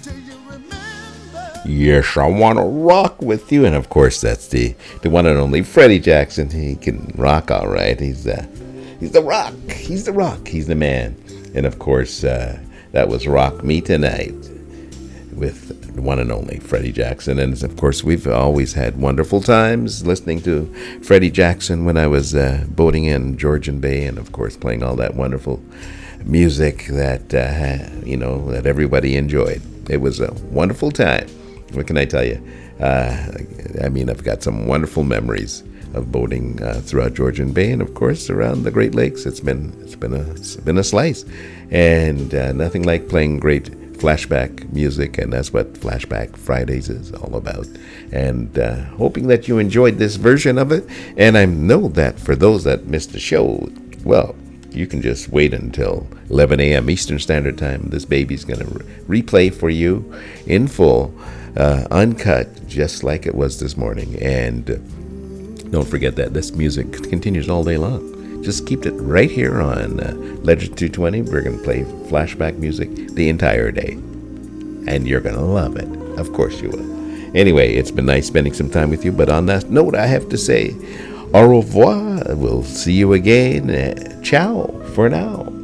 Yes, I want to rock with you. And of course, that's the one and only Freddie Jackson. He can rock all right. He's the rock. He's the rock. He's the man. And of course, that was Rock Me Tonight with the one and only Freddie Jackson. And of course, we've always had wonderful times listening to Freddie Jackson when I was boating in Georgian Bay, and of course, playing all that wonderful music that that everybody enjoyed. It was a wonderful time. What can I tell you? I've got some wonderful memories of boating throughout Georgian Bay, and of course around the Great Lakes. It's been a slice, and nothing like playing great flashback music, and that's what Flashback Fridays is all about. And hoping that you enjoyed this version of it. And I know that for those that missed the show, well, you can just wait until 11 a.m. Eastern Standard Time. This baby's going to replay for you in full, uncut, just like it was this morning. And don't forget that this music continues all day long. Just keep it right here on Legend 220. We're going to play flashback music the entire day. And you're going to love it. Of course you will. Anyway, it's been nice spending some time with you. But on that note, I have to say, au revoir. We'll see you again. Ciao for now.